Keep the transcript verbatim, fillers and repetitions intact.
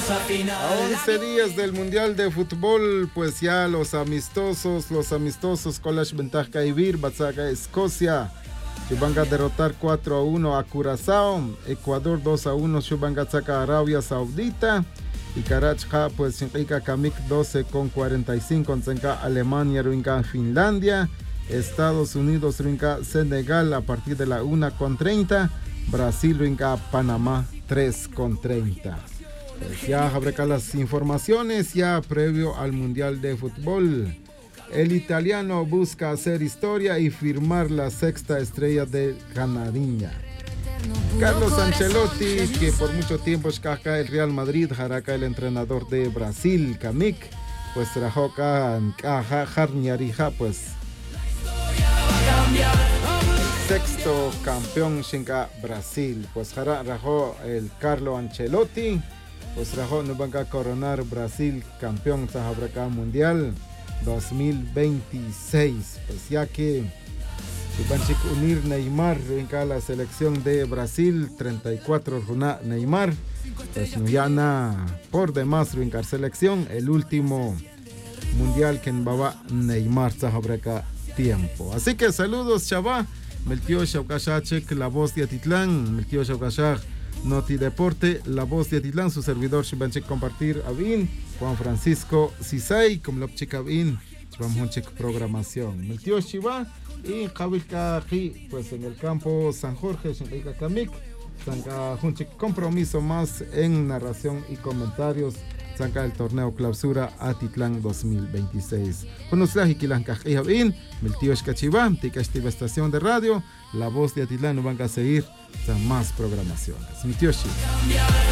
A once días del Mundial de Fútbol, pues ya los amistosos, los amistosos College Ventaja Ibir, Batsaga Escocia, que van a derrotar cuatro a uno a Curazao, Ecuador dos a uno, Shubanga Tzaka Arabia Saudita, y Karachka, pues Shinrika Kamik doce con cuarenta y cinco, Tzenka Alemania, Ruinka Finlandia, Estados Unidos, Ruinka Senegal a partir de la una con treinta, Brasil, Ruinka Panamá tres con treinta. Pues ya habrá las informaciones ya previo al Mundial de Fútbol. El italiano busca hacer historia y firmar la sexta estrella de Canariña. Carlos Ancelotti, que por mucho tiempo es acá el Real Madrid, Jaraca el entrenador de Brasil, Kamik, pues trabajó acá en Jarniarija, pues el sexto campeón Shinka Brasil, pues Jara rajó el Carlo Ancelotti, pues rajó no van a coronar Brasil campeón Sahabraca Mundial dos mil veintiséis, pues ya que van a unir Neymar en la selección de Brasil, treinta y cuatro Runa Neymar, pues no ya na por demás en la selección, el último mundial que en Baba Neymar Sahabraca tiempo. Así que saludos Chabá, Meltio Shaukashachek, la voz de Atitlán, Meltio Shaukashach, Noti Deporte, la voz de Atitlán, su servidor Shibanchik compartir Abin, Juan Francisco Cisay, como lo chicabin, Chibamhunchik programación. Meltio Shiba y Javilka Ji, pues en el campo San Jorge, Shinrika Kamik, Sanka Hunchik compromiso más en narración y comentarios. Sanka el torneo clausura Atitlán dos mil veintiséis. Con ustedes y Kilanka Jihabin, Meltio Shkachiba, Tika Estiva Estación de Radio, la voz de Atitlán, no van a seguir más programaciones. Meltio Shiba.